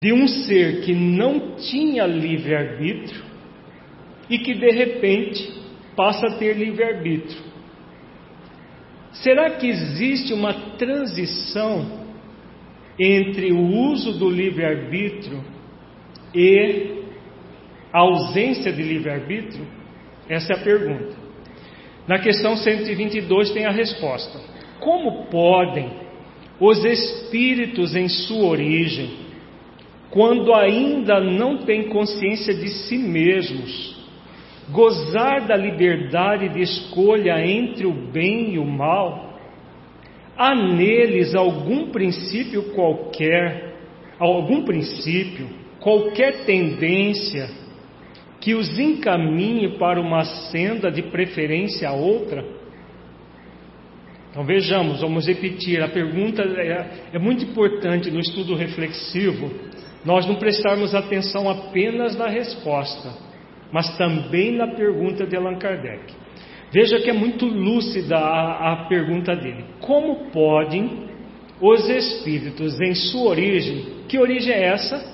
de um ser que não tinha livre-arbítrio e que de repente passa a ter livre-arbítrio. Será que existe uma transição entre o uso do livre-arbítrio e a ausência de livre-arbítrio? Essa é a pergunta. Na questão 122 tem a resposta. Como podem os espíritos em sua origem, quando ainda não têm consciência de si mesmos, gozar da liberdade de escolha entre o bem e o mal? Há neles algum princípio, qualquer tendência que os encaminhe para uma senda de preferência a outra? Então vejamos, vamos repetir, a pergunta é muito importante no estudo reflexivo, nós não prestarmos atenção apenas na resposta, mas também na pergunta de Allan Kardec. Veja que é muito lúcida a pergunta dele. Como podem os espíritos em sua origem, que origem é essa?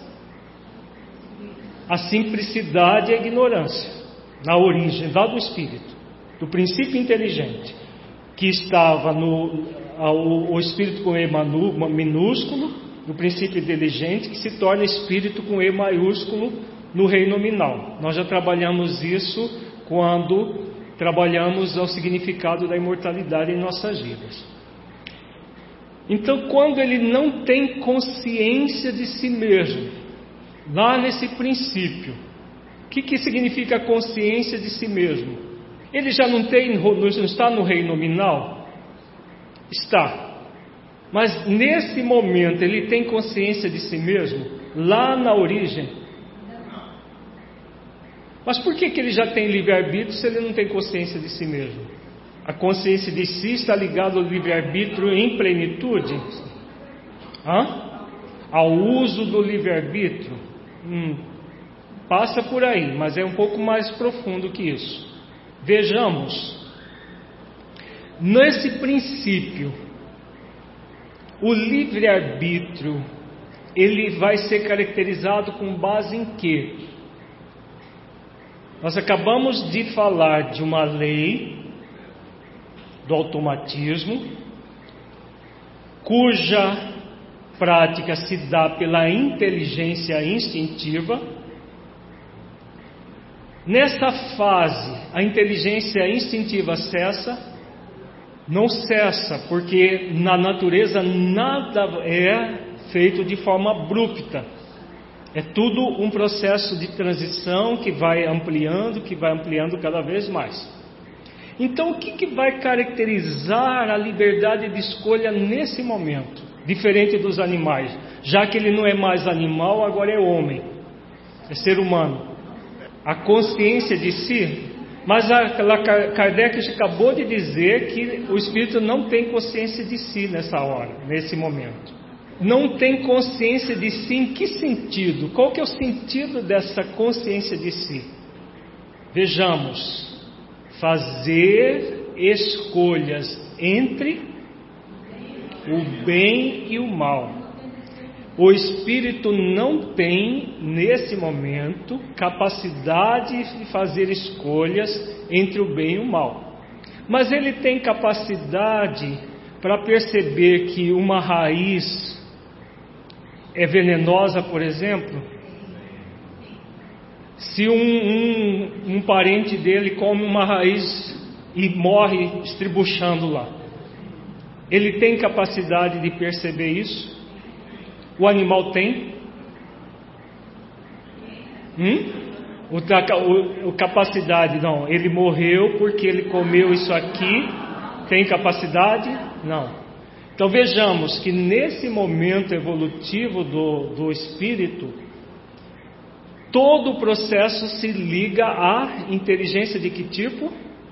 A simplicidade e a ignorância, na origem lá do espírito, do princípio inteligente, que estava o espírito com E minúsculo, no princípio inteligente, que se torna espírito com E maiúsculo no reino nominal. Nós já trabalhamos isso quando trabalhamos o significado da imortalidade em nossas vidas. Então, quando ele não tem consciência de si mesmo, lá nesse princípio, o que significa a consciência de si mesmo? Ele já não está no reino nominal? Está. Mas nesse momento ele tem consciência de si mesmo? Lá na origem? Mas por que ele já tem livre-arbítrio se ele não tem consciência de si mesmo? A consciência de si está ligada ao livre-arbítrio em plenitude? Ao uso do livre-arbítrio? Passa por aí, mas é um pouco mais profundo que isso. Vejamos, nesse princípio, o livre-arbítrio, ele vai ser caracterizado com base em quê? Nós acabamos de falar de uma lei do automatismo, cuja prática se dá pela inteligência instintiva. Nessa fase, a inteligência instintiva cessa? Não cessa, porque na natureza nada é feito de forma abrupta. É tudo um processo de transição que vai ampliando cada vez mais. Então, o que vai caracterizar a liberdade de escolha nesse momento, diferente dos animais? Já que ele não é mais animal, agora é homem, é ser humano. A consciência de si, mas Kardec acabou de dizer que o espírito não tem consciência de si nessa hora, nesse momento. Não tem consciência de si em que sentido? Qual que é o sentido dessa consciência de si? Vejamos, fazer escolhas entre o bem e o mal. O espírito não tem, nesse momento, capacidade de fazer escolhas entre o bem e o mal. Mas ele tem capacidade para perceber que uma raiz é venenosa, por exemplo. Se um parente dele come uma raiz e morre estribuchando lá, ele tem capacidade de perceber isso? O animal tem? Capacidade, não. Ele morreu porque ele comeu isso aqui. Tem capacidade? Não. Então vejamos que nesse momento evolutivo do espírito, todo o processo se liga à inteligência de que tipo?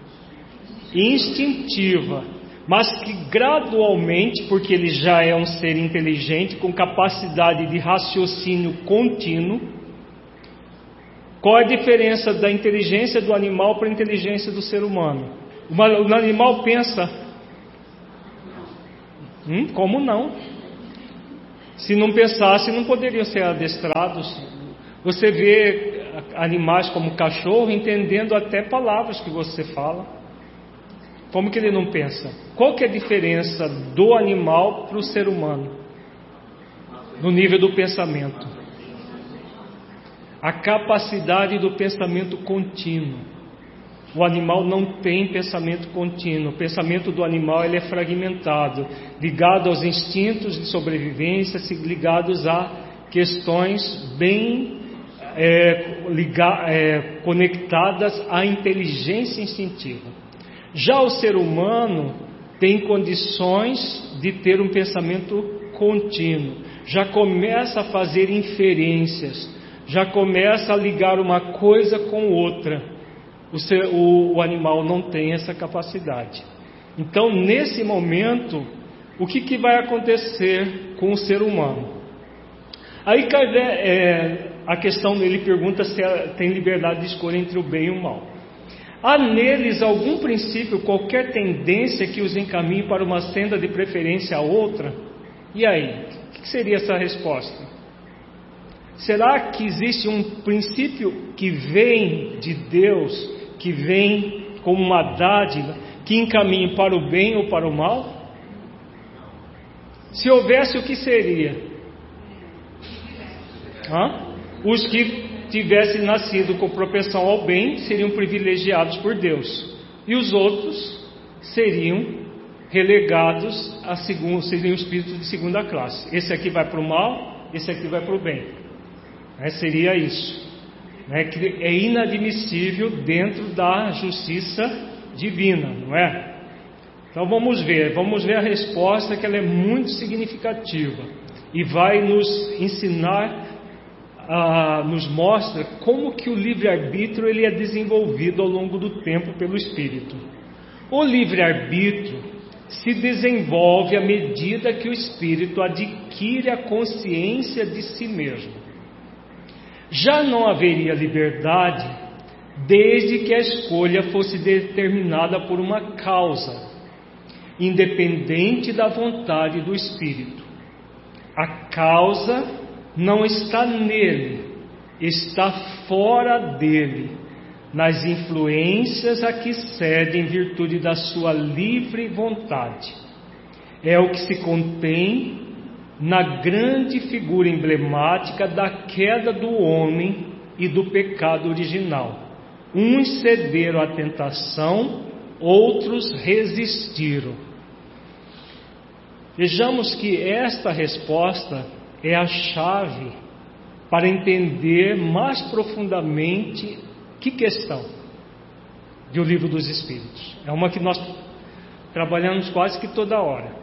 Instintiva. Mas que gradualmente, porque ele já é um ser inteligente, com capacidade de raciocínio contínuo. Qual é a diferença da inteligência do animal para a inteligência do ser humano? O animal pensa, como não? Se não pensasse, não poderiam ser adestrados. Você vê animais como cachorro entendendo até palavras que você fala. Como que ele não pensa? Qual que é a diferença do animal para o ser humano? No nível do pensamento. A capacidade do pensamento contínuo. O animal não tem pensamento contínuo. O pensamento do animal ele é fragmentado, ligado aos instintos de sobrevivência, ligados a questões bem conectadas à inteligência instintiva. Já o ser humano tem condições de ter um pensamento contínuo, já começa a fazer inferências, já começa a ligar uma coisa com outra. O animal não tem essa capacidade. Então, nesse momento, o que vai acontecer com o ser humano? Aí a questão dele pergunta se tem liberdade de escolha entre o bem e o mal. Há neles algum princípio, qualquer tendência que os encaminhe para uma senda de preferência a outra? E aí? O que seria essa resposta? Será que existe um princípio que vem de Deus, que vem como uma dádiva, que encaminhe para o bem ou para o mal? Se houvesse, o que seria? Os que tivessem nascido com propensão ao bem seriam privilegiados por Deus, e os outros seriam relegados seriam espíritos de segunda classe. Esse aqui vai para o mal, esse aqui vai para o bem. Seria isso. Que é inadmissível dentro da justiça divina, não é? Então vamos ver a resposta, que ela é muito significativa e vai nos ensinar, nos mostra como que o livre-arbítrio ele é desenvolvido ao longo do tempo pelo Espírito. O livre-arbítrio se desenvolve à medida que o Espírito adquire a consciência de si mesmo. Já não haveria liberdade desde que a escolha fosse determinada por uma causa, independente da vontade do Espírito. A causa não está nele, está fora dele, nas influências a que cede em virtude da sua livre vontade. É o que se contém na grande figura emblemática da queda do homem e do pecado original. Uns cederam à tentação, outros resistiram. Vejamos que esta resposta é a chave para entender mais profundamente que questão do Livro dos Espíritos. É uma que nós trabalhamos quase que toda hora.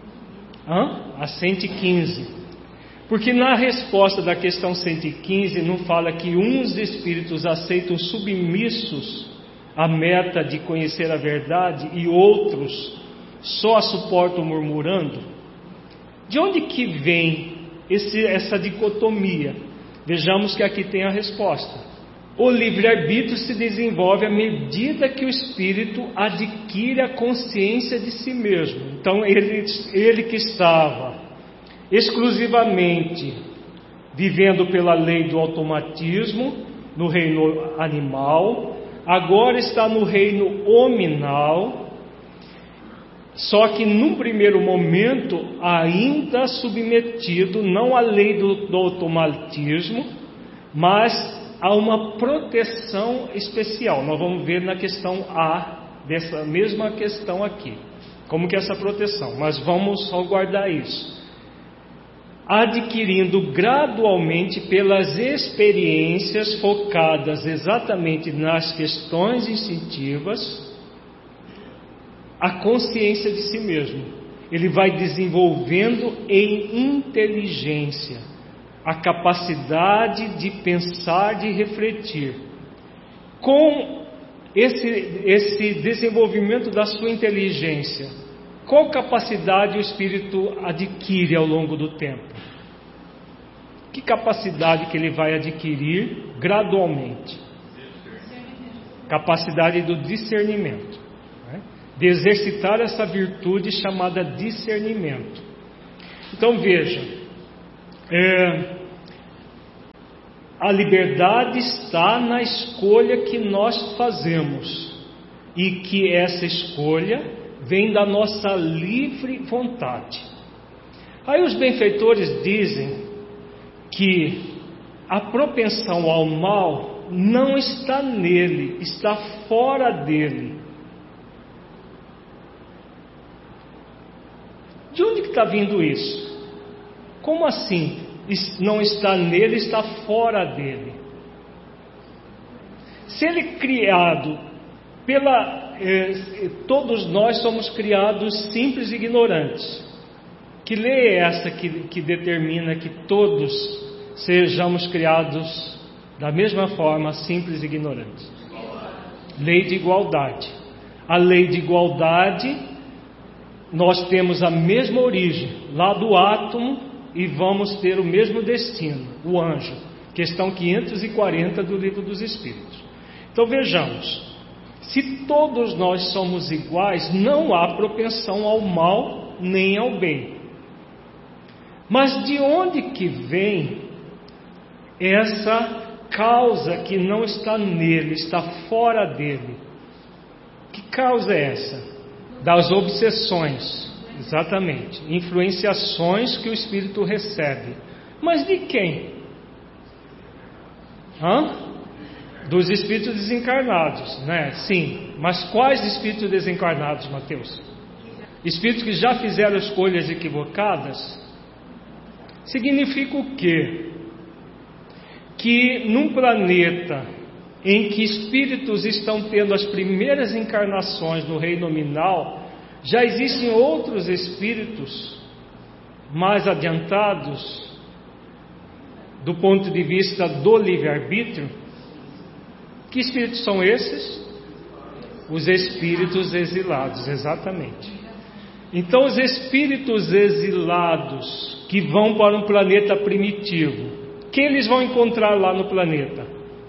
A 115. Porque na resposta da questão 115 não fala que uns espíritos aceitam submissos a meta de conhecer a verdade e outros só a suportam murmurando? De onde que vem essa dicotomia? Vejamos que aqui tem a resposta. O livre-arbítrio se desenvolve à medida que o espírito adquire a consciência de si mesmo. Então ele que estava exclusivamente vivendo pela lei do automatismo no reino animal, agora está no reino hominal, só que num primeiro momento ainda submetido não à lei do automatismo, mas há uma proteção especial. Nós vamos ver na questão A dessa mesma questão aqui, como que é essa proteção, mas vamos só guardar isso. Adquirindo gradualmente pelas experiências focadas exatamente nas questões instintivas, a consciência de si mesmo. Ele vai desenvolvendo em inteligência a capacidade de pensar, de refletir. Com esse desenvolvimento da sua inteligência, qual capacidade o espírito adquire ao longo do tempo? Que capacidade que ele vai adquirir gradualmente? Capacidade do discernimento, né? De exercitar essa virtude chamada discernimento. Então veja, A liberdade está na escolha que nós fazemos, e que essa escolha vem da nossa livre vontade. Aí os benfeitores dizem que a propensão ao mal não está nele, está fora dele. De onde que está vindo isso? Como assim? Não está nele, está fora dele. Se ele é criado todos nós somos criados simples e ignorantes. Que lei é essa que determina que todos sejamos criados da mesma forma, simples e ignorantes? Lei de igualdade. A lei de igualdade, nós temos a mesma origem, lá do átomo, e vamos ter o mesmo destino, o anjo. Questão 540 do Livro dos Espíritos. Então vejamos, se todos nós somos iguais, não há propensão ao mal nem ao bem. Mas de onde que vem essa causa que não está nele, está fora dele? Que causa é essa? Das obsessões. Exatamente, influenciações que o espírito recebe. Mas de quem? Dos espíritos desencarnados, né? Sim, mas quais espíritos desencarnados, Mateus? Espíritos que já fizeram escolhas equivocadas? Significa o quê? Que num planeta em que espíritos estão tendo as primeiras encarnações no reino nominal, já existem outros espíritos mais adiantados do ponto de vista do livre-arbítrio. Que espíritos são esses? Os espíritos exilados, exatamente. Então os espíritos exilados que vão para um planeta primitivo, que eles vão encontrar lá no planeta?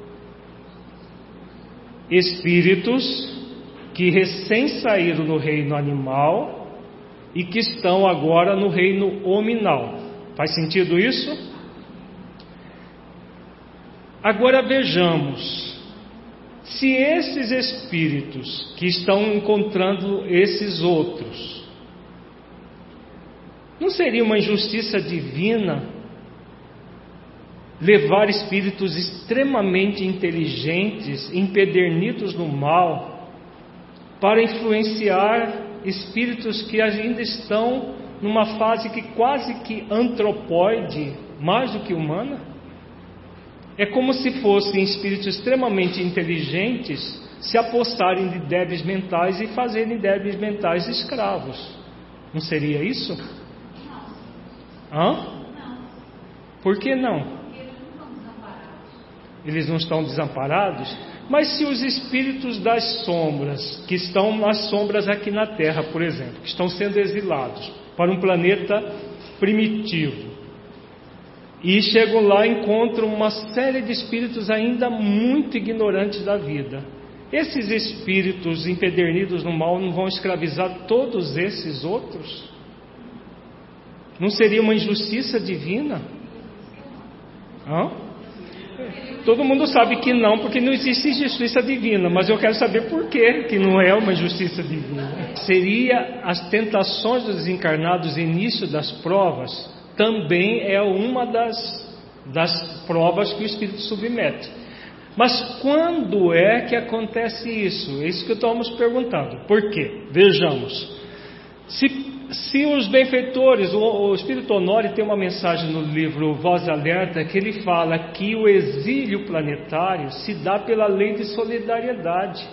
Espíritos que recém saíram no reino animal e que estão agora no reino hominal. Faz sentido isso? Agora vejamos, se esses espíritos que estão encontrando esses outros, não seria uma injustiça divina levar espíritos extremamente inteligentes, empedernidos no mal, para influenciar espíritos que ainda estão numa fase que quase que antropóide, mais do que humana? É como se fossem espíritos extremamente inteligentes se apossarem de débeis mentais e fazerem débeis mentais escravos. Não seria isso? Por que não? Eles não estão desamparados? Mas se os espíritos das sombras, que estão nas sombras aqui na Terra, por exemplo, que estão sendo exilados para um planeta primitivo, e chegam lá e encontram uma série de espíritos ainda muito ignorantes da vida, esses espíritos empedernidos no mal não vão escravizar todos esses outros? Não seria uma injustiça divina? Todo mundo sabe que não, porque não existe justiça divina, mas eu quero saber por que não é uma justiça divina. Seria as tentações dos desencarnados, início das provas, também é uma das provas que o espírito submete. Mas quando é que acontece isso? É isso que estamos perguntando. Por quê? Vejamos. Se os benfeitores, o Espírito Honório tem uma mensagem no livro Voz Alerta que ele fala que o exílio planetário se dá pela lei de solidariedade.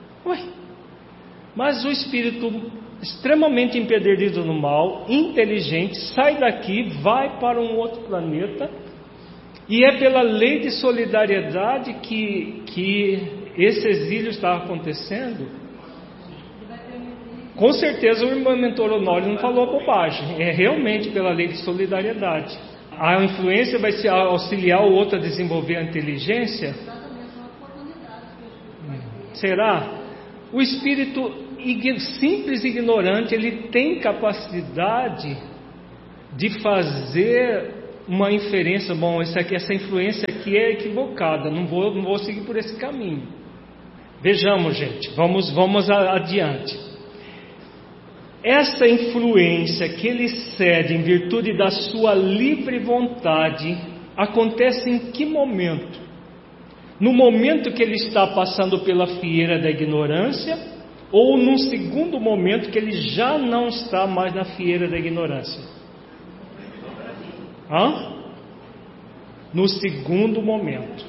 Mas o espírito extremamente empedernido no mal, inteligente, sai daqui, vai para um outro planeta, e é pela lei de solidariedade que esse exílio está acontecendo? Com certeza o irmão mentor Honório não falou bobagem, é realmente pela lei de solidariedade. A influência vai se auxiliar o outro a desenvolver a inteligência? Será? O espírito simples e ignorante, ele tem capacidade de fazer uma inferência, bom, essa influência aqui é equivocada, não vou seguir por esse caminho. Vejamos, gente, vamos adiante. Essa influência que ele cede em virtude da sua livre vontade acontece em que momento? No momento que ele está passando pela fieira da ignorância, ou num segundo momento que ele já não está mais na fieira da ignorância? No segundo momento.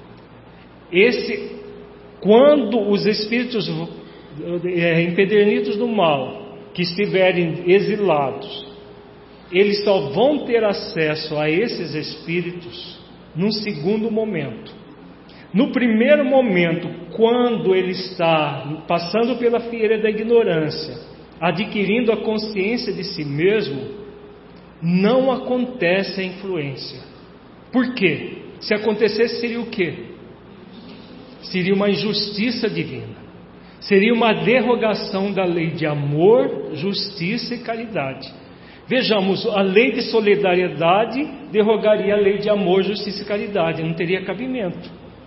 Quando os espíritos empedernidos do mal, que estiverem exilados, eles só vão ter acesso a esses espíritos num segundo momento. No primeiro momento, quando ele está passando pela fieira da ignorância, adquirindo a consciência de si mesmo, não acontece a influência. Por quê? Se acontecesse, seria o quê? Seria uma injustiça divina. Seria uma derrogação da lei de amor, justiça e caridade. Vejamos, a lei de solidariedade derrogaria a lei de amor, justiça e caridade, não teria cabimento.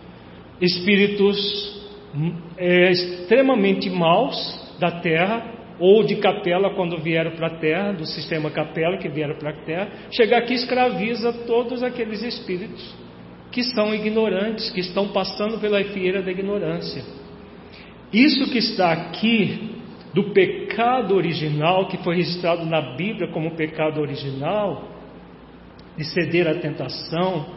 Espíritos extremamente maus da Terra, ou de Capela quando vieram para a Terra, do sistema Capela que vieram para a Terra, chegar aqui e escraviza todos aqueles espíritos que são ignorantes, que estão passando pela fieira da ignorância. Isso que está aqui do pecado original, que foi registrado na Bíblia como pecado original, de ceder à tentação,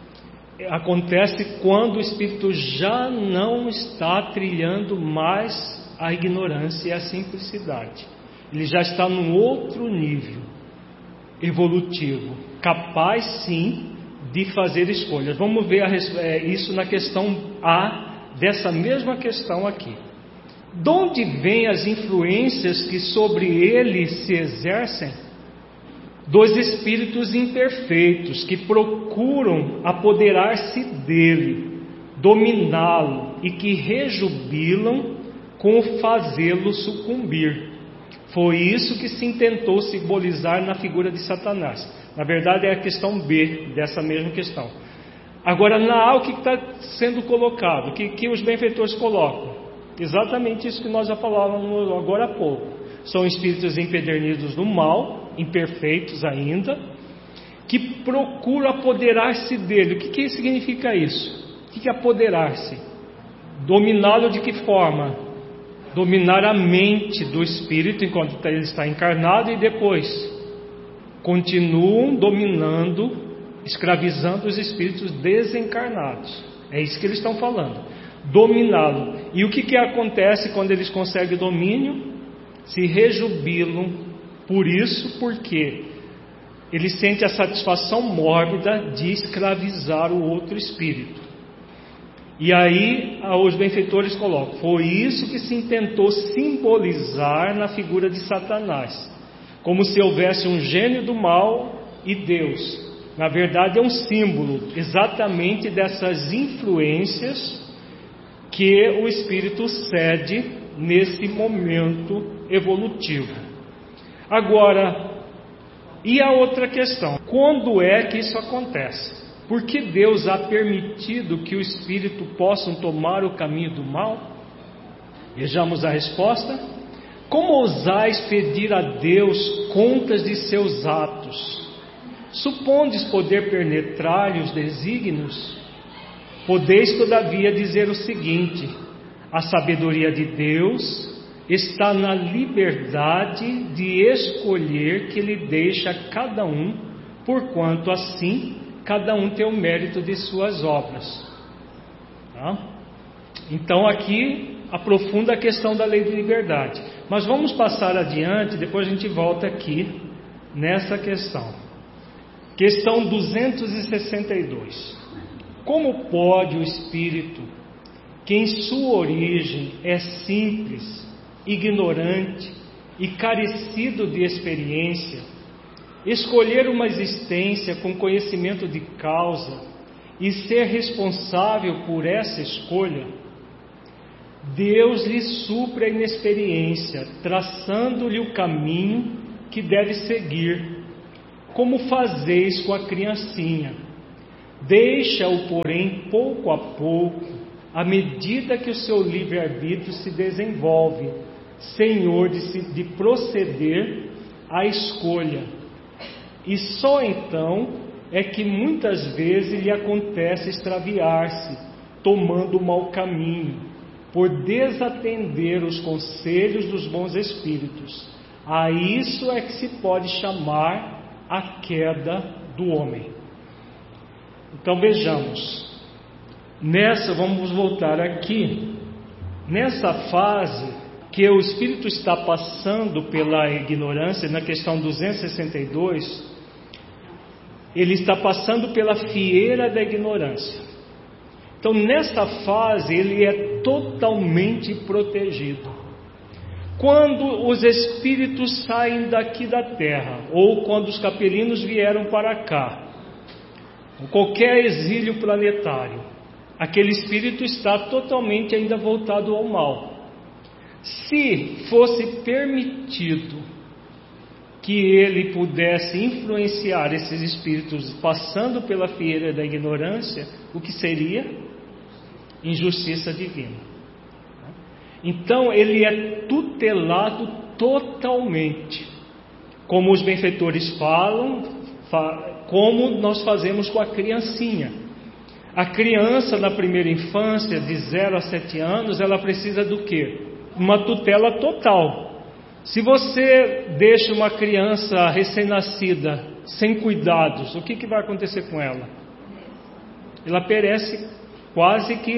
acontece quando o espírito já não está trilhando mais a ignorância e a simplicidade. Ele já está num outro nível evolutivo, capaz sim de fazer escolhas. Vamos ver isso na questão A dessa mesma questão aqui. De onde vêm as influências que sobre ele se exercem? Dos espíritos imperfeitos que procuram apoderar-se dele, dominá-lo e que rejubilam com fazê-lo sucumbir. Foi isso que se intentou simbolizar na figura de Satanás. Na verdade é a questão B dessa mesma questão. Agora na A, o que está sendo colocado? O que os benfeitores colocam? Exatamente isso que nós já falávamos agora há pouco. São espíritos empedernidos do mal, imperfeitos ainda, que procuram apoderar-se dele. O que significa isso? O que é apoderar-se? Dominá-lo de que forma? Dominar a mente do espírito enquanto ele está encarnado e depois continuam dominando, escravizando os espíritos desencarnados. É isso que eles estão falando. Dominá-lo. E o que acontece quando eles conseguem domínio? Se rejubilam por isso, porque eles sentem a satisfação mórbida de escravizar o outro espírito. E aí os benfeitores colocam: foi isso que se intentou simbolizar na figura de Satanás, como se houvesse um gênio do mal e Deus. Na verdade é um símbolo exatamente dessas influências que o espírito cede nesse momento evolutivo. Agora, e a outra questão? Quando é que isso acontece? Por que Deus ha permitido que o espírito possam tomar o caminho do mal? Vejamos a resposta. Como ousais pedir a Deus contas de seus atos? Supondes poder penetrar-lhe os desígnios? Podeis todavia dizer o seguinte: a sabedoria de Deus está na liberdade de escolher que Ele deixa a cada um, porquanto assim cada um tem o mérito de suas obras. Tá? Então aqui aprofunda a questão da lei de liberdade. Mas vamos passar adiante, depois a gente volta aqui nessa questão. Questão 262. Como pode o espírito, que em sua origem é simples, ignorante e carecido de experiência, escolher uma existência com conhecimento de causa e ser responsável por essa escolha? Deus lhe supre a inexperiência, traçando-lhe o caminho que deve seguir, como fazeis com a criancinha. Deixa-o, porém, pouco a pouco, à medida que o seu livre-arbítrio se desenvolve, senhor de proceder à escolha. E só então é que muitas vezes lhe acontece extraviar-se, tomando o mau caminho, por desatender os conselhos dos bons espíritos. A isso é que se pode chamar a queda do homem. Então vejamos, vamos voltar aqui, nessa fase que o espírito está passando pela ignorância, na questão 262, ele está passando pela fieira da ignorância. Então nessa fase ele é totalmente protegido. Quando os espíritos saem daqui da terra, ou quando os capelinos vieram para cá, qualquer exílio planetário, aquele espírito está totalmente ainda voltado ao mal. Se fosse permitido que ele pudesse influenciar esses espíritos passando pela fieira da ignorância, o que seria? Injustiça divina. Então ele é tutelado totalmente, como os benfeitores falam, como nós fazemos com a criancinha. A criança na primeira infância, de 0 a 7 anos, ela precisa do quê? Uma tutela total. Se você deixa uma criança recém-nascida sem cuidados, o que vai acontecer com ela? Ela perece quase que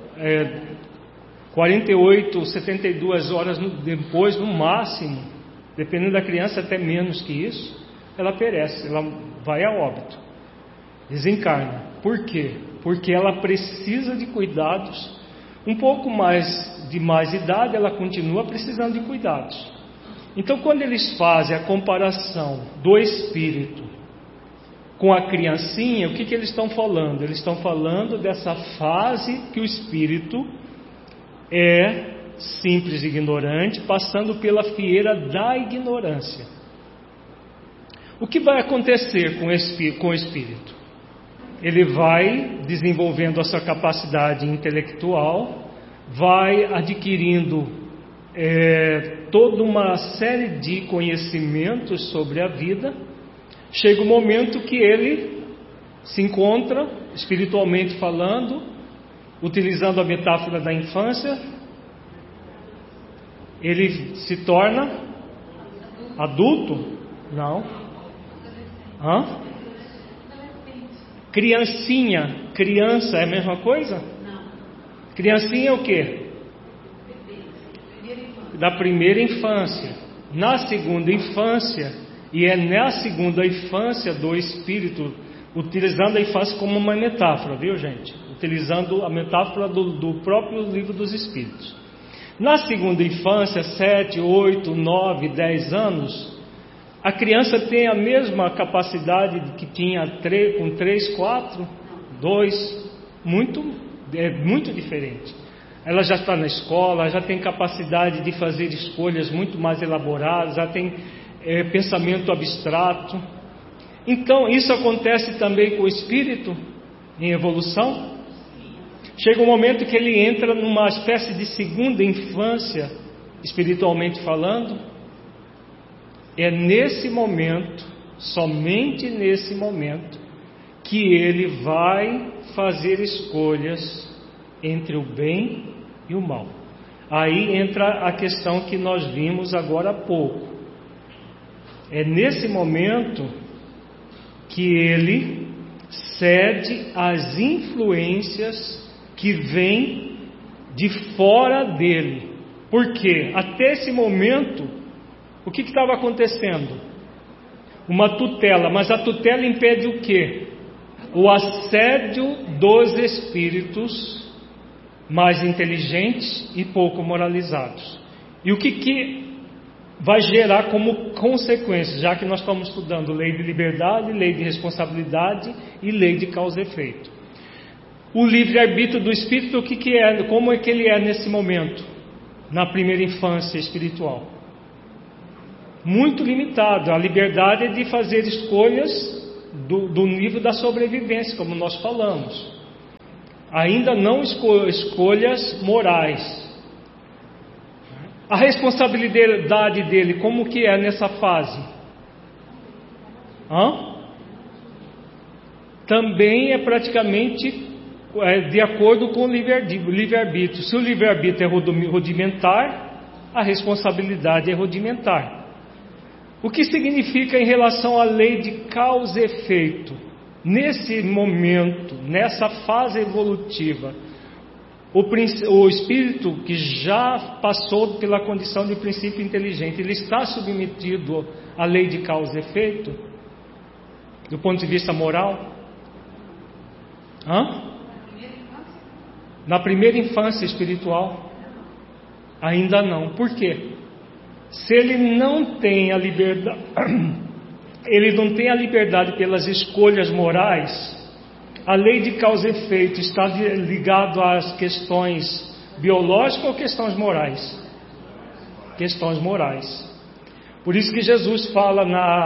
48, 72 horas depois, no máximo, dependendo da criança, até menos que isso, ela perece, ela vai a óbito, desencarna. Por quê? Porque ela precisa de cuidados. Um pouco mais de mais idade, ela continua precisando de cuidados. Então, quando eles fazem a comparação do espírito com a criancinha, o que eles estão falando? Eles estão falando dessa fase que o espírito é simples e ignorante, passando pela fieira da ignorância. O que vai acontecer com o espírito? Ele vai desenvolvendo a sua capacidade intelectual, vai adquirindo toda uma série de conhecimentos sobre a vida. Chega um momento que ele se encontra, espiritualmente falando, utilizando a metáfora da infância, ele se torna adulto? Não. Hã? Criancinha. Criança é a mesma coisa? Não. Criancinha é o quê? Da primeira infância. Na segunda infância, e é na segunda infância do espírito, utilizando a infância como uma metáfora, viu, gente? Utilizando a metáfora do próprio livro dos Espíritos. Na segunda infância, 7, 8, 9, 10 anos, a criança tem a mesma capacidade que tinha com 3, 4, 2, muito diferente. Ela já está na escola, já tem capacidade de fazer escolhas muito mais elaboradas, já tem pensamento abstrato. Então, isso acontece também com o espírito em evolução. Chega um momento que ele entra numa espécie de segunda infância, espiritualmente falando. É nesse momento, somente nesse momento, que ele vai fazer escolhas entre o bem e o mal. Aí entra a questão que nós vimos agora há pouco. É nesse momento que ele cede às influências que vêm de fora dele. Por quê? Até esse momento, o que estava acontecendo? Uma tutela, mas a tutela impede o quê? O assédio dos espíritos mais inteligentes e pouco moralizados. E o que vai gerar como consequência, já que nós estamos estudando lei de liberdade, lei de responsabilidade e lei de causa e efeito? O livre-arbítrio do espírito, o que é? Como é que ele é nesse momento? Na primeira infância espiritual? muito limitado. A liberdade é de fazer escolhas do nível da sobrevivência, como nós falamos. Ainda não escolhas morais. A responsabilidade dele, como que é nessa fase? Também é praticamente de acordo com o livre-arbítrio. Se o livre-arbítrio é rudimentar, a responsabilidade é rudimentar. O que significa em relação à lei de causa e efeito? Nesse momento, nessa fase evolutiva, o espírito que já passou pela condição de princípio inteligente, ele está submetido à lei de causa e efeito? Do ponto de vista moral? Na primeira infância espiritual? Ainda não. Por quê? Se ele não tem a liberdade, ele não tem a liberdade pelas escolhas morais, a lei de causa e efeito está ligado às questões biológicas ou questões morais? Questões morais. Por isso que Jesus fala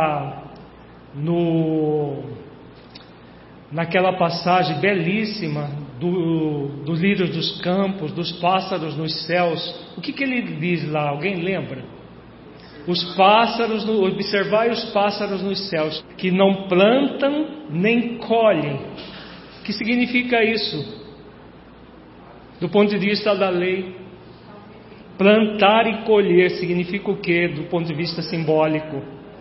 naquela passagem belíssima do lírio dos campos, dos pássaros nos céus. O que ele diz lá? Alguém lembra? Os pássaros, observai os pássaros nos céus, que não plantam nem colhem. O que significa isso? Do ponto de vista da lei, plantar e colher significa o que? Do ponto de vista simbólico?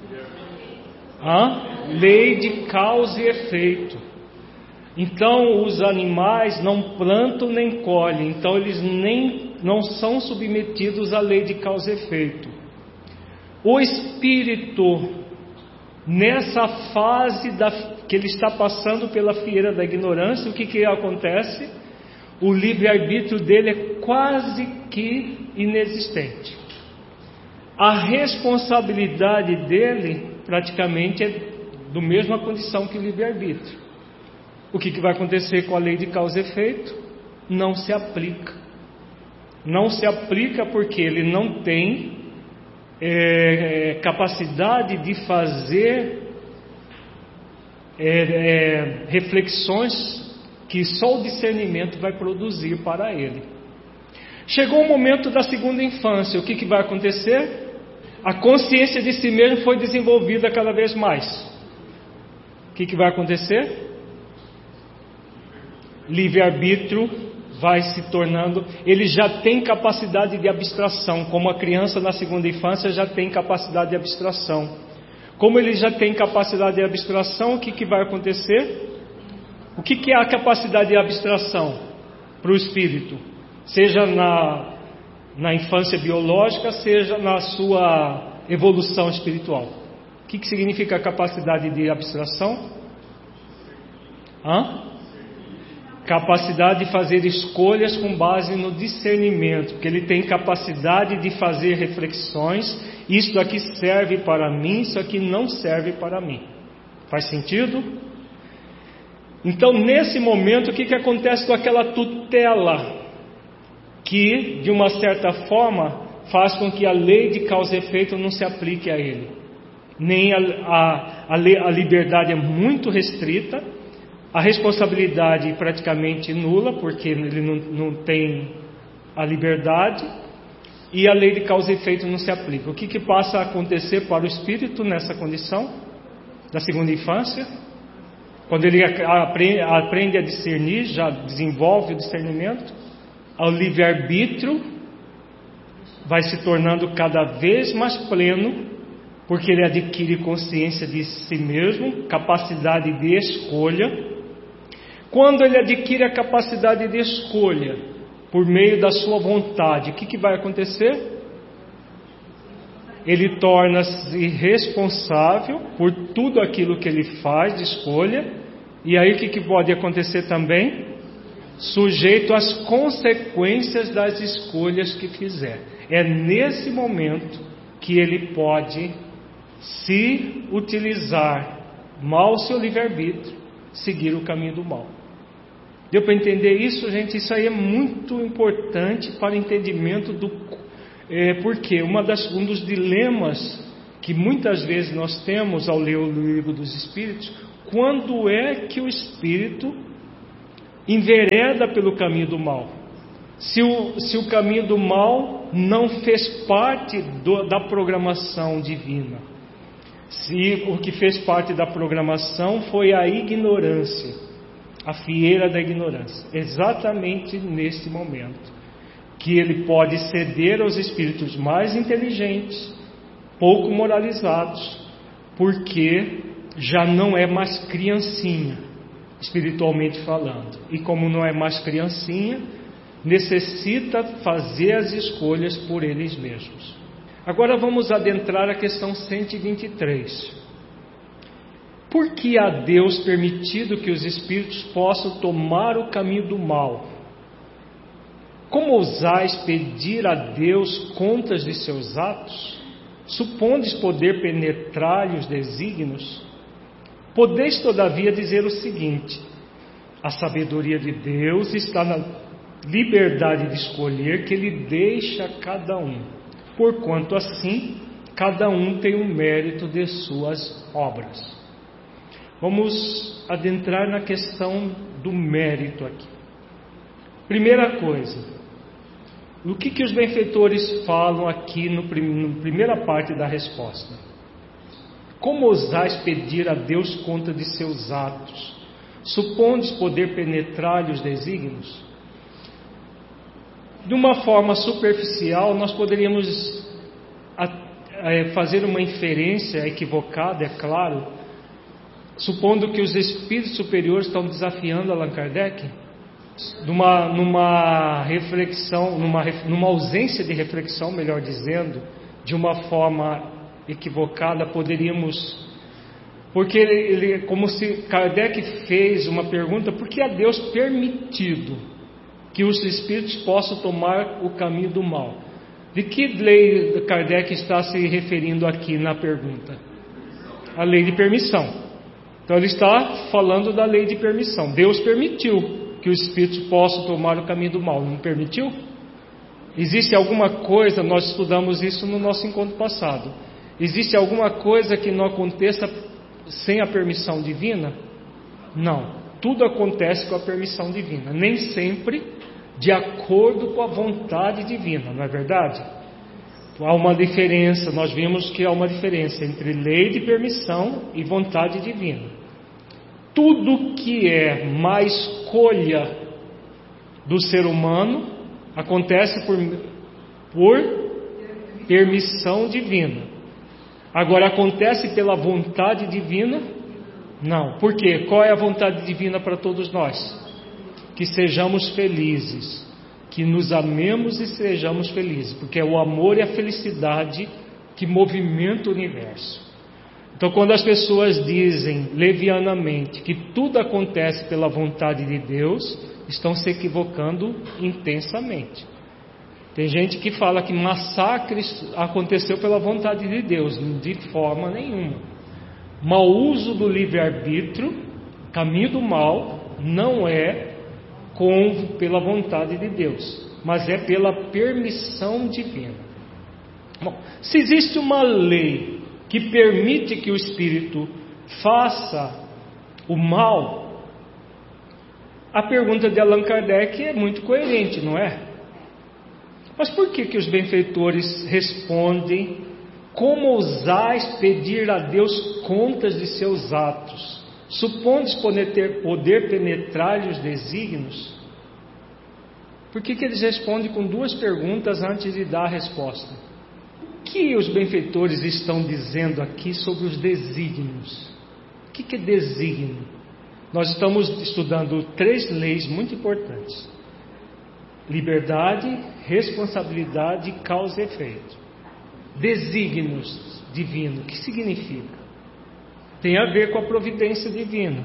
Lei de causa e efeito. Então os animais não plantam nem colhem, então eles não são submetidos à lei de causa e efeito. O espírito, nessa fase que ele está passando pela fieira da ignorância, o que acontece? O livre-arbítrio dele é quase que inexistente. A responsabilidade dele praticamente é da mesma condição que o livre-arbítrio. O que vai acontecer com a lei de causa e efeito? Não se aplica. Não se aplica porque ele não tem capacidade de fazer reflexões que só o discernimento vai produzir para ele. Chegou o momento da segunda infância. O que vai acontecer? A consciência de si mesmo foi desenvolvida cada vez mais. O que vai acontecer? Livre-arbítrio vai se tornando, ele já tem capacidade de abstração, como a criança na segunda infância já tem capacidade de abstração. Como ele já tem capacidade de abstração, o que vai acontecer? O que é a capacidade de abstração para o espírito? Seja na infância biológica, seja na sua evolução espiritual. O que significa a capacidade de abstração? Capacidade de fazer escolhas com base no discernimento, porque ele tem capacidade de fazer reflexões. Isso aqui serve para mim, isso aqui não serve para mim. Faz sentido? Então, nesse momento, o que acontece com aquela tutela que, de uma certa forma, faz com que a lei de causa e efeito não se aplique a ele? Nem a liberdade é muito restrita, a responsabilidade praticamente nula, porque ele não tem a liberdade, e a lei de causa e efeito não se aplica. O que passa a acontecer para o espírito nessa condição da segunda infância? Quando ele aprende a discernir, já desenvolve o discernimento, ao livre-arbítrio vai se tornando cada vez mais pleno, porque ele adquire consciência de si mesmo, capacidade de escolha. Quando ele adquire a capacidade de escolha por meio da sua vontade, o que vai acontecer? Ele torna-se responsável por tudo aquilo que ele faz de escolha. E aí o que pode acontecer também? Sujeito às consequências das escolhas que fizer. É nesse momento que ele pode, se utilizar mal o seu livre-arbítrio, seguir o caminho do mal. Deu para entender isso, gente? Isso aí é muito importante para o entendimento do... porque um dos dilemas que muitas vezes nós temos ao ler o livro dos Espíritos, quando é que o espírito envereda pelo caminho do mal? Se o caminho do mal não fez parte da programação divina, se o que fez parte da programação foi a ignorância, a fieira da ignorância, exatamente nesse momento, que ele pode ceder aos espíritos mais inteligentes, pouco moralizados, porque já não é mais criancinha, espiritualmente falando. E como não é mais criancinha, necessita fazer as escolhas por eles mesmos. Agora vamos adentrar a questão 123. Por que a Deus permitido que os espíritos possam tomar o caminho do mal? Como ousais pedir a Deus contas de seus atos? Supondes poder penetrar-lhe os desígnios? Podeis todavia dizer o seguinte: a sabedoria de Deus está na liberdade de escolher que Ele deixa a cada um, porquanto assim cada um tem o mérito de suas obras. Vamos adentrar na questão do mérito aqui. Primeira coisa, o que os benfeitores falam aqui na primeira parte da resposta? Como ousais pedir a Deus conta de seus atos? Supondes poder penetrar-lhe os desígnios? De uma forma superficial, nós poderíamos fazer uma inferência equivocada, é claro, supondo que os espíritos superiores estão desafiando Allan Kardec, numa reflexão, numa ausência de reflexão, melhor dizendo, de uma forma equivocada, poderíamos, porque como se Kardec fez uma pergunta: por que a Deus permitido que os espíritos possam tomar o caminho do mal? De que lei Kardec está se referindo aqui na pergunta? A lei de permissão. Então ele está falando da lei de permissão. Deus permitiu que os espíritos possam tomar o caminho do mal, não permitiu? Existe alguma coisa, nós estudamos isso no nosso encontro passado, existe alguma coisa que não aconteça sem a permissão divina? Não, tudo acontece com a permissão divina, nem sempre de acordo com a vontade divina, não é verdade? Há uma diferença, nós vimos que há uma diferença entre lei de permissão e vontade divina. Tudo que é má escolha do ser humano acontece por permissão divina. Agora, acontece pela vontade divina? Não. Por quê? Qual é a vontade divina para todos nós? Que sejamos felizes, que nos amemos e sejamos felizes, porque é o amor e a felicidade que movimenta o universo. Então, quando as pessoas dizem levianamente que tudo acontece pela vontade de Deus, estão se equivocando intensamente. Tem gente que fala que massacres aconteceu pela vontade de Deus, de forma nenhuma. Mau uso do livre-arbítrio, caminho do mal, não é pela vontade de Deus, mas é pela permissão divina. Bom, se existe uma lei que permite que o espírito faça o mal, a pergunta de Allan Kardec é muito coerente, não é? Mas por que os benfeitores respondem: como ousais pedir a Deus contas de seus atos? Supondes poder penetrar-lhe os desígnios? Por que eles respondem com duas perguntas antes de dar a resposta? O que os benfeitores estão dizendo aqui sobre os desígnios? O que é desígnio? Nós estamos estudando 3 leis muito importantes: liberdade, responsabilidade, causa e efeito. Desígnios divino, o que significa? Tem a ver com a providência divina.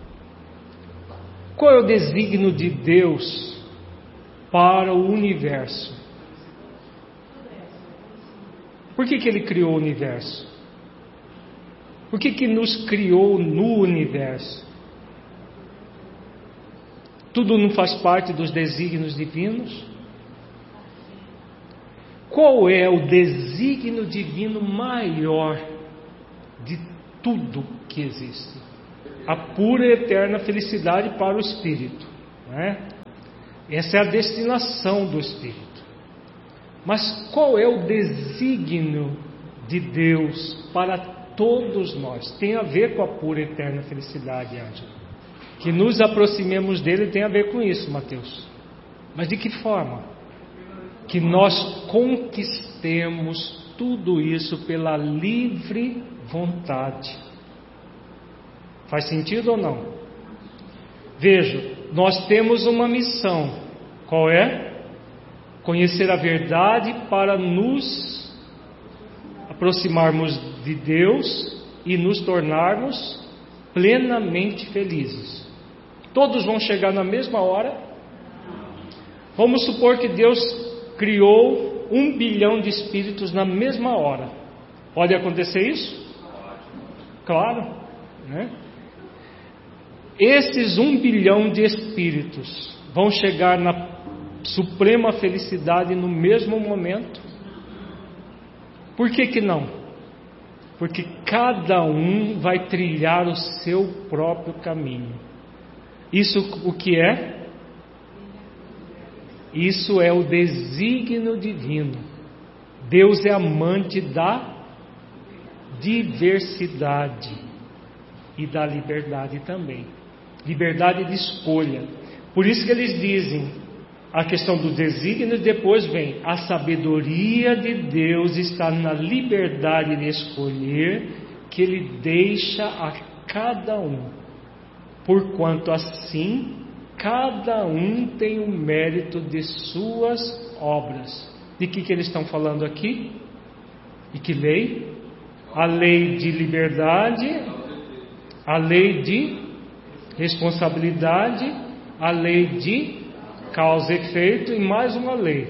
Qual é o desígnio de Deus para o universo? Por que Ele criou o universo? Por que nos criou no universo? Tudo não faz parte dos desígnios divinos? Qual é o desígnio divino maior de tudo que existe. A pura e eterna felicidade para o espírito, né? Essa é a destinação do espírito. Mas qual é o desígnio de Deus para todos nós? Tem a ver com a pura e eterna felicidade, Ângela. Que nos aproximemos dele tem a ver com isso, Mateus. Mas de que forma? Que nós conquistemos tudo isso pela livre vontade. Faz sentido ou não? Veja, nós temos uma missão. Qual é? Conhecer a verdade para nos aproximarmos de Deus e nos tornarmos plenamente felizes. Todos vão chegar na mesma hora? Vamos supor que Deus criou 1 bilhão de espíritos na mesma hora. Pode acontecer isso? Claro, né? Esses 1 bilhão de espíritos vão chegar na suprema felicidade no mesmo momento? Por que não? Porque cada um vai trilhar o seu próprio caminho. Isso o que é? Isso é o desígnio divino. Deus é amante da diversidade e da liberdade também. Liberdade de escolha. Por isso que eles dizem a questão do desígnio, e depois vem a sabedoria de Deus está na liberdade de escolher que Ele deixa a cada um, porquanto assim cada um tem o mérito de suas obras. De que eles estão falando aqui? E que lei? A lei de liberdade, a lei de responsabilidade, a lei de causa e efeito e mais uma lei.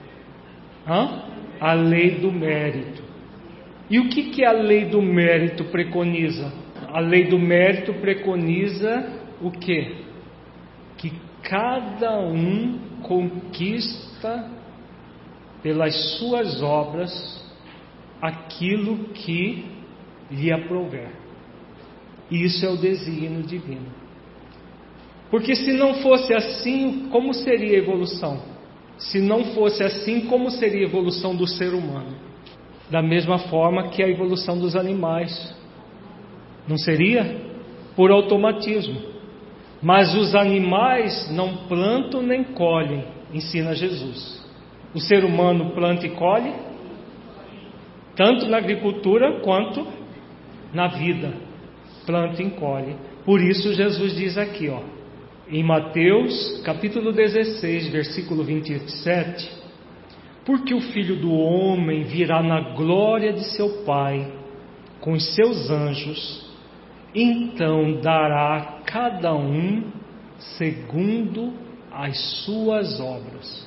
A lei do mérito. E o que a lei do mérito preconiza? A lei do mérito preconiza o quê? Que cada um conquista pelas suas obras aquilo que lhe aprouver. Isso é o desígnio divino. Porque se não fosse assim, como seria a evolução? Se não fosse assim, como seria a evolução do ser humano? Da mesma forma que a evolução dos animais. Não seria? Por automatismo. Mas os animais não plantam nem colhem, ensina Jesus. O ser humano planta e colhe, tanto na agricultura quanto na vida. Planta e colhe. Por isso Jesus diz aqui, em Mateus capítulo 16, versículo 27, porque o Filho do Homem virá na glória de seu Pai com os seus anjos, então dará a cada um segundo as suas obras.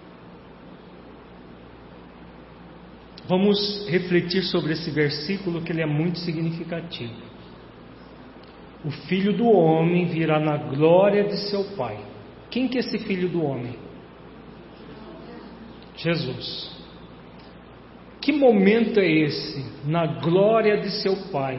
Vamos refletir sobre esse versículo, que ele é muito significativo. O Filho do Homem virá na glória de seu Pai. Quem que é esse Filho do Homem? Jesus. Que momento é esse? Na glória de seu Pai,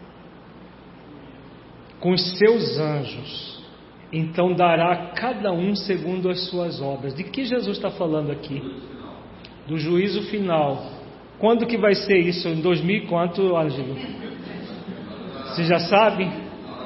com os seus anjos. Então dará a cada um segundo as suas obras. De que Jesus está falando aqui? Do juízo final. Quando que vai ser isso? Em 2000 e quanto, Ângelo? Você já sabe?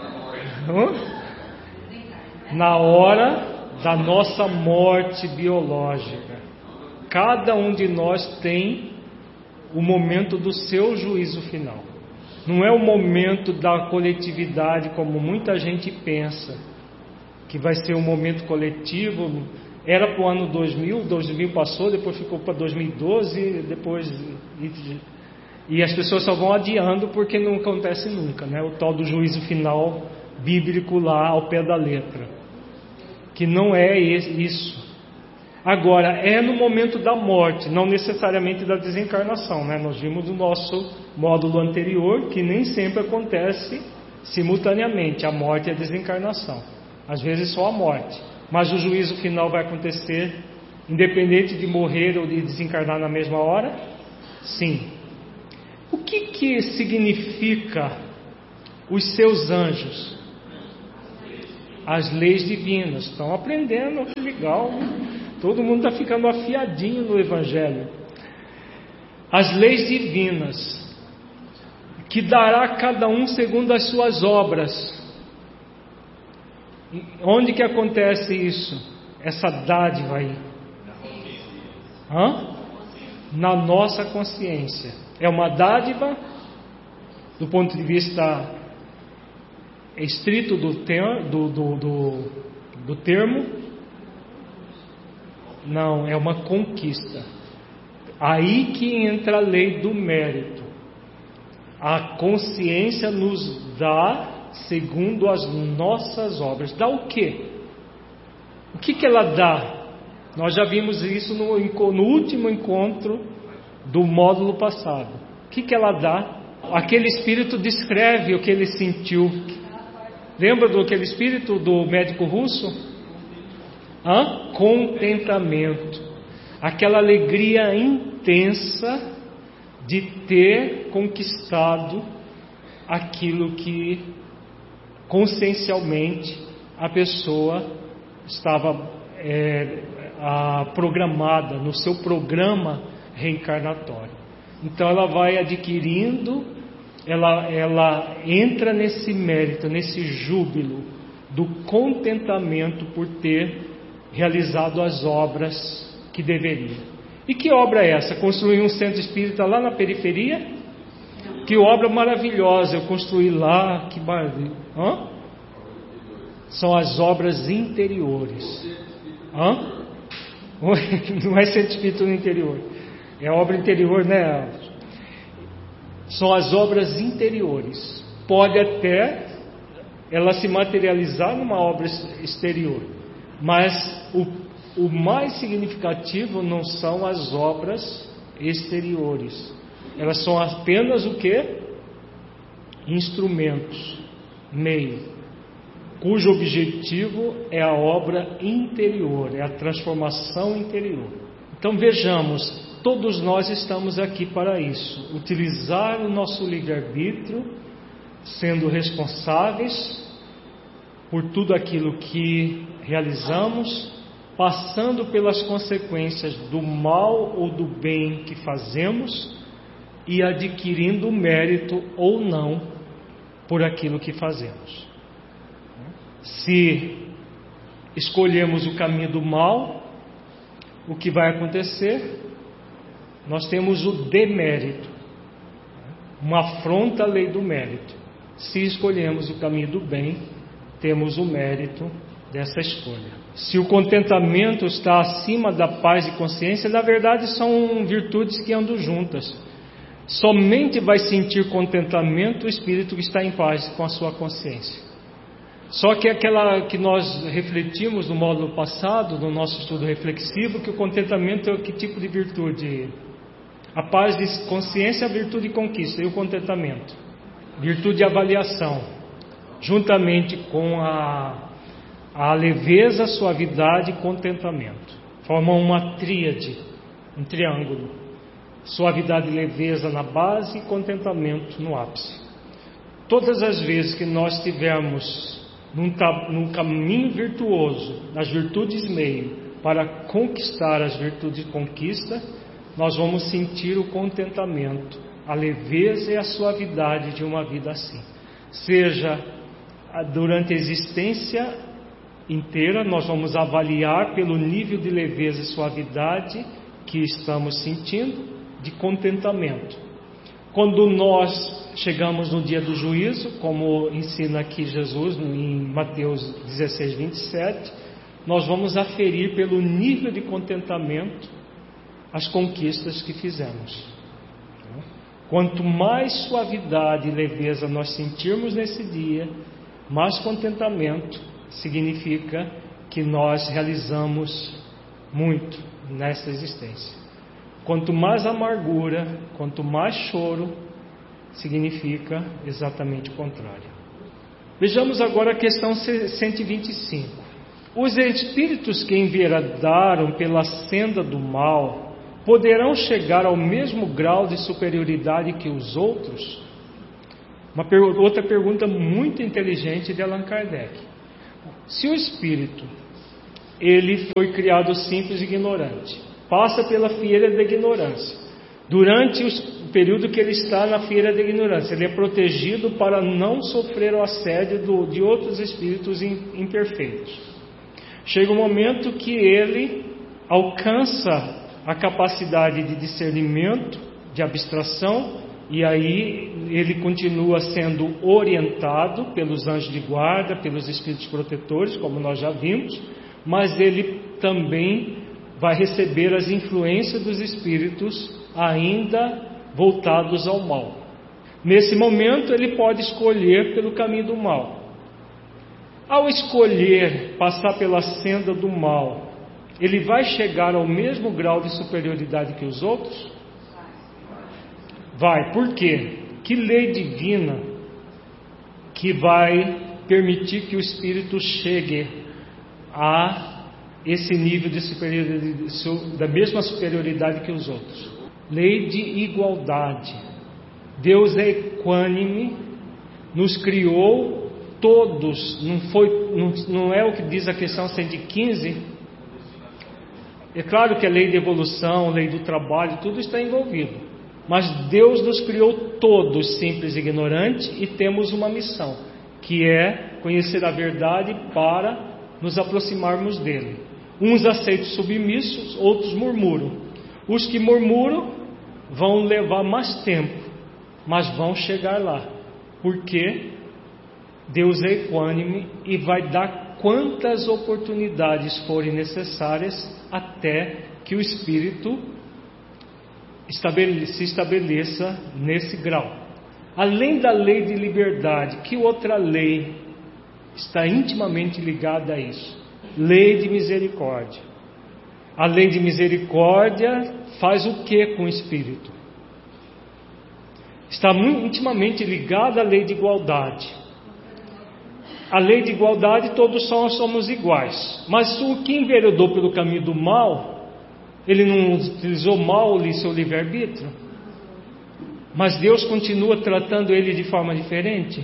Na hora da nossa morte biológica. Cada um de nós tem o momento do seu juízo final. Não é o momento da coletividade como muita gente pensa, que vai ser um momento coletivo. Era para o ano 2000 passou, depois ficou para 2012, depois... E as pessoas só vão adiando porque não acontece nunca, né? O tal do juízo final bíblico lá ao pé da letra, que não é isso. Agora, é no momento da morte, não necessariamente da desencarnação, né? Nós vimos no nosso módulo anterior que nem sempre acontece simultaneamente a morte e a desencarnação. Às vezes só a morte, mas o juízo final vai acontecer independente de morrer ou de desencarnar na mesma hora? Sim. O que significa os seus anjos? As leis divinas. Estão aprendendo, que legal. Todo mundo está ficando afiadinho no Evangelho. As leis divinas, que dará a cada um segundo as suas obras. Onde que acontece isso? Essa dádiva aí? Na nossa consciência. É uma dádiva do ponto de vista estrito do termo? Não, é uma conquista. Aí que entra a lei do mérito. A consciência nos dá segundo as nossas obras. Dá o quê? O que ela dá? Nós já vimos isso no último encontro do módulo passado. O que ela dá? Aquele espírito descreve o que ele sentiu. Lembra daquele espírito do médico russo? Contentamento. Aquela alegria intensa de ter conquistado aquilo que consciencialmente a pessoa estava programada no seu programa reencarnatório. Então ela vai adquirindo, ela entra nesse mérito, nesse júbilo do contentamento por ter realizado as obras que deveria. E que obra é essa? Construir um centro espírita lá na periferia? Que obra maravilhosa eu construí lá, que maravilha. São as obras interiores. Não é centro espírita no interior, é obra interior, né? São as obras interiores. Pode até ela se materializar numa obra exterior, mas o mais significativo não são as obras exteriores. Elas são apenas o quê? Instrumentos, meio, cujo objetivo é a obra interior, é a transformação interior. Então vejamos, todos nós estamos aqui para isso, utilizar o nosso livre-arbítrio, sendo responsáveis por tudo aquilo que realizamos, passando pelas consequências do mal ou do bem que fazemos e adquirindo mérito ou não por aquilo que fazemos. Se escolhemos o caminho do mal, o que vai acontecer? Nós temos o demérito, uma afronta à lei do mérito. Se escolhemos o caminho do bem, temos o mérito dessa escolha. Se o contentamento está acima da paz e consciência, na verdade são virtudes que andam juntas. Somente vai sentir contentamento o espírito que está em paz com a sua consciência. Só que aquela que nós refletimos no módulo passado, no nosso estudo reflexivo, que o contentamento é que tipo de virtude? A paz de consciência é a virtude de conquista, e o contentamento? Virtude de avaliação, juntamente com a leveza, suavidade e contentamento. Formam uma tríade, um triângulo. Suavidade e leveza na base e contentamento no ápice. Todas as vezes que nós estivermos num caminho virtuoso, nas virtudes meio, para conquistar as virtudes de conquista, nós vamos sentir o contentamento, a leveza e a suavidade de uma vida assim. Seja durante a existência inteira, nós vamos avaliar pelo nível de leveza e suavidade que estamos sentindo, de contentamento. Quando nós chegamos no dia do juízo, como ensina aqui Jesus em Mateus 16, 27, nós vamos aferir pelo nível de contentamento as conquistas que fizemos. Quanto mais suavidade e leveza nós sentirmos nesse dia, mais contentamento significa que nós realizamos muito nessa existência. Quanto mais amargura, quanto mais choro, significa exatamente o contrário. Vejamos agora a questão 125. Os espíritos que enveredaram pela senda do mal poderão chegar ao mesmo grau de superioridade que os outros? Outra pergunta muito inteligente de Allan Kardec. Se o espírito, ele foi criado simples e ignorante, passa pela fieira da ignorância, durante o período que ele está na fieira da ignorância, ele é protegido para não sofrer o assédio de outros espíritos imperfeitos. Chega um momento que ele alcança a capacidade de discernimento, de abstração, e aí ele continua sendo orientado pelos anjos de guarda, pelos espíritos protetores, como nós já vimos, mas ele também vai receber as influências dos espíritos ainda voltados ao mal. Nesse momento ele pode escolher pelo caminho do mal. Ao escolher passar pela senda do mal, ele vai chegar ao mesmo grau de superioridade que os outros? Vai. Por quê? Que lei divina que vai permitir que o espírito chegue a esse nível de superioridade, da mesma superioridade que os outros? Lei de igualdade. Deus é equânime, nos criou todos, não é o que diz a questão 115. É claro que a lei de evolução, a lei do trabalho, tudo está envolvido. Mas Deus nos criou todos simples e ignorantes e temos uma missão, que é conhecer a verdade para nos aproximarmos dele. Uns aceitam submissos, outros murmuram. Os que murmuram vão levar mais tempo, mas vão chegar lá, porque Deus é equânime e vai dar quantas oportunidades forem necessárias até que o espírito se estabeleça nesse grau. Além da lei de liberdade, que outra lei está intimamente ligada a isso? Lei de misericórdia. A lei de misericórdia faz o que com o espírito? Está muito intimamente ligada à lei de igualdade. A lei de igualdade, todos somos iguais. Mas o que enveredou pelo caminho do mal, ele não utilizou mal ali seu livre-arbítrio? Mas Deus continua tratando ele de forma diferente?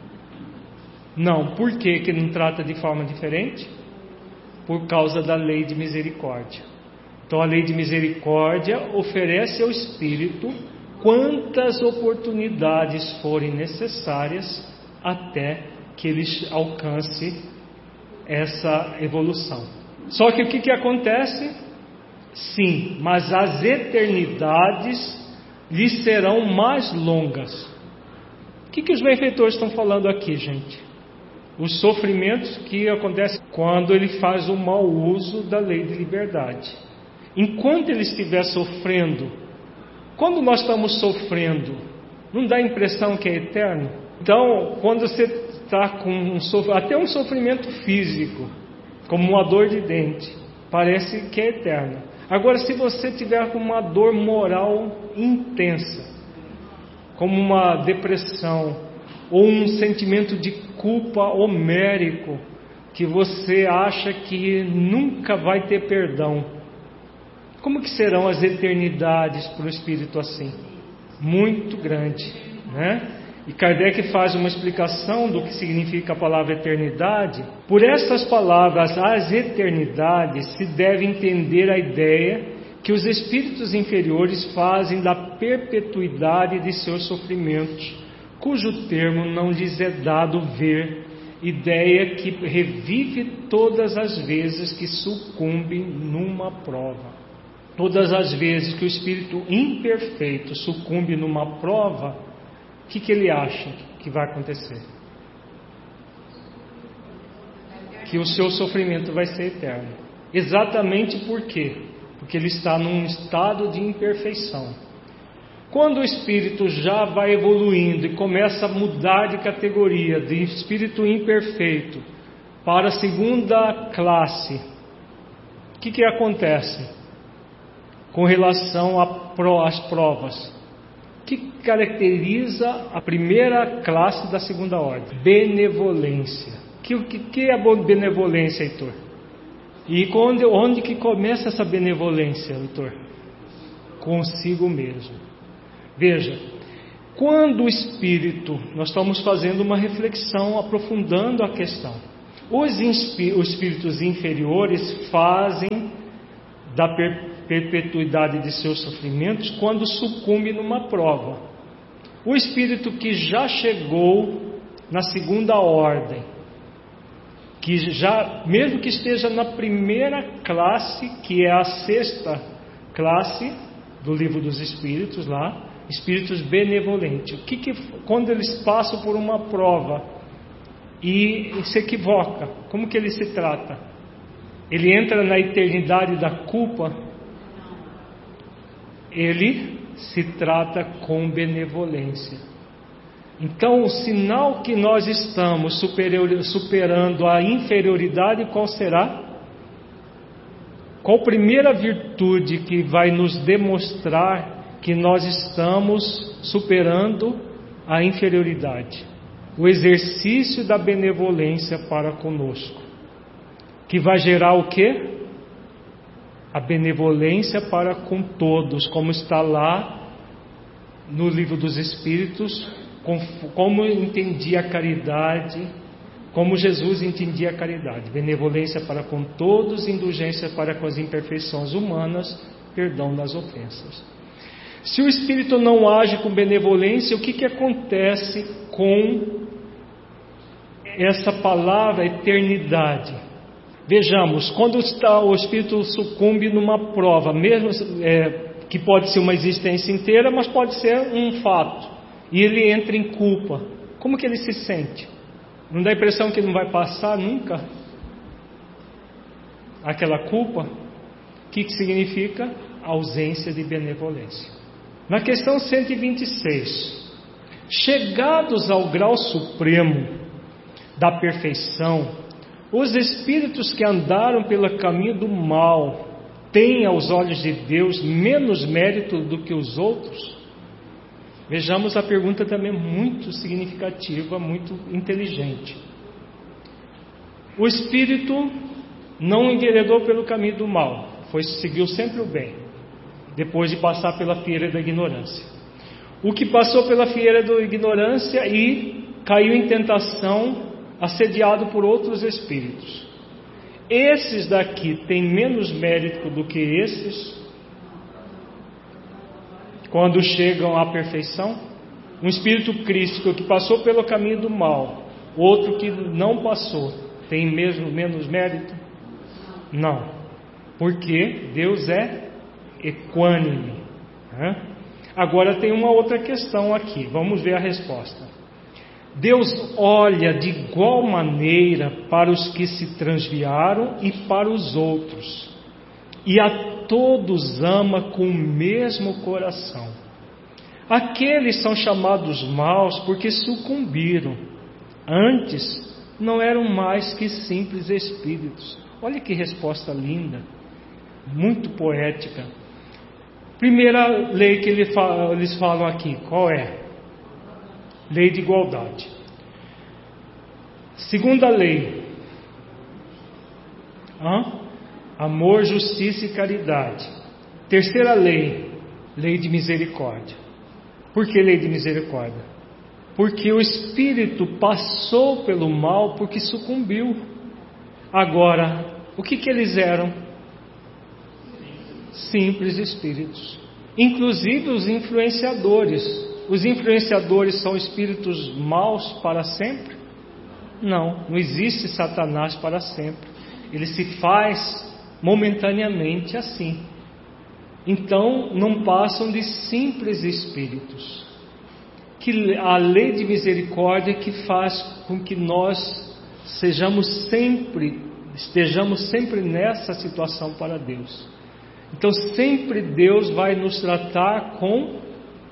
Não. Por que ele não trata de forma diferente? Por causa da lei de misericórdia. Então a lei de misericórdia oferece ao espírito quantas oportunidades forem necessárias até que ele alcance essa evolução. Só que o que acontece? Sim, mas as eternidades lhe serão mais longas. O que os benfeitores estão falando aqui, gente? Os sofrimentos que acontecem quando ele faz o mau uso da lei de liberdade. Enquanto ele estiver sofrendo, quando nós estamos sofrendo, não dá a impressão que é eterno? Então, quando você está com até um sofrimento físico, como uma dor de dente, parece que é eterno. Agora, se você tiver com uma dor moral intensa, como uma depressão, ou um sentimento de culpa homérico, que você acha que nunca vai ter perdão, como que serão as eternidades para o espírito assim? Muito grande, né? E Kardec faz uma explicação do que significa a palavra eternidade. Por essas palavras, as eternidades, se deve entender a ideia que os espíritos inferiores fazem da perpetuidade de seus sofrimentos, cujo termo não lhes é dado ver, ideia que revive todas as vezes que sucumbe numa prova. Todas as vezes que o espírito imperfeito sucumbe numa prova, o que ele acha que vai acontecer? Que o seu sofrimento vai ser eterno. Exatamente por quê? Porque ele está num estado de imperfeição. Quando o espírito já vai evoluindo e começa a mudar de categoria, de espírito imperfeito para a segunda classe, o que acontece com relação às provas? O que caracteriza a primeira classe da segunda ordem? Benevolência. O que é a benevolência, Heitor? E onde que começa essa benevolência, Heitor? consigo mesmo. Veja, quando o Espírito, nós estamos fazendo uma reflexão, aprofundando a questão. Os espíritos inferiores fazem da perpetuidade de seus sofrimentos quando sucumbe numa prova. O espírito que já chegou na segunda ordem, que já, mesmo que esteja na primeira classe, que é a sexta classe do Livro dos Espíritos lá, espíritos benevolentes, quando eles passam por uma prova e se equivoca, como que ele se trata? Ele entra na eternidade da culpa? Ele se trata com benevolência. Então, o sinal que nós estamos superando a inferioridade, qual será? Qual a primeira virtude que vai nos demonstrar que nós estamos superando a inferioridade? O exercício da benevolência para conosco, que vai gerar o quê? A benevolência para com todos, como está lá no Livro dos Espíritos, como entendia a caridade, como Jesus entendia a caridade: benevolência para com todos, indulgência para com as imperfeições humanas, perdão das ofensas. Se o Espírito não age com benevolência, o que acontece com essa palavra eternidade? Vejamos, quando o Espírito sucumbe numa prova, mesmo que pode ser uma existência inteira, mas pode ser um fato, e ele entra em culpa, como que ele se sente? Não dá a impressão que não vai passar nunca aquela culpa? O que significa? Ausência de benevolência. Na questão 126, chegados ao grau supremo da perfeição, os espíritos que andaram pelo caminho do mal têm aos olhos de Deus menos mérito do que os outros? Vejamos a pergunta também muito significativa, muito inteligente. O espírito não enveredou pelo caminho do mal, seguiu sempre o bem, depois de passar pela fieira da ignorância. O que passou pela fieira da ignorância e caiu em tentação, assediado por outros espíritos. Esses daqui têm menos mérito do que esses quando chegam à perfeição? Um espírito crístico que passou pelo caminho do mal, outro que não passou, tem mesmo menos mérito? Não, porque Deus é equânime. Agora tem uma outra questão aqui, vamos ver a resposta. Deus olha de igual maneira para os que se transviaram e para os outros, e a todos ama com o mesmo coração. Aqueles são chamados maus porque sucumbiram. Antes não eram mais que simples espíritos. Olha que resposta linda, muito poética. Primeira lei que eles falam aqui, qual é? Lei de igualdade. Segunda lei, amor, justiça e caridade. Terceira lei, lei de misericórdia. Por que lei de misericórdia? Porque o espírito passou pelo mal porque sucumbiu. Agora, o que eles eram? Simples espíritos. Inclusive os influenciadores. Os influenciadores são espíritos maus para sempre? Não, não existe Satanás para sempre. Ele se faz momentaneamente assim. Então não passam de simples espíritos. Que a lei de misericórdia que faz com que nós estejamos sempre nessa situação para Deus. Então sempre Deus vai nos tratar com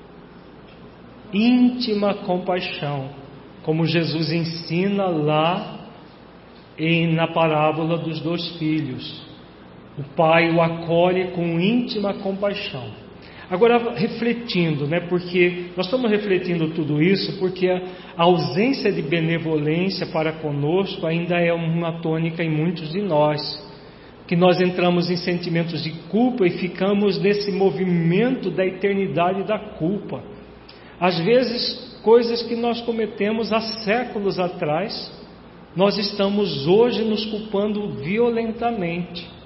íntima compaixão, como Jesus ensina lá na parábola dos 2 filhos. O pai o acolhe com íntima compaixão. Agora, refletindo, porque nós estamos refletindo tudo isso porque a ausência de benevolência para conosco ainda é uma tônica em muitos de nós. que nós entramos em sentimentos de culpa e ficamos nesse movimento da eternidade da culpa. Às vezes, coisas que nós cometemos há séculos atrás, nós estamos hoje nos culpando violentamente.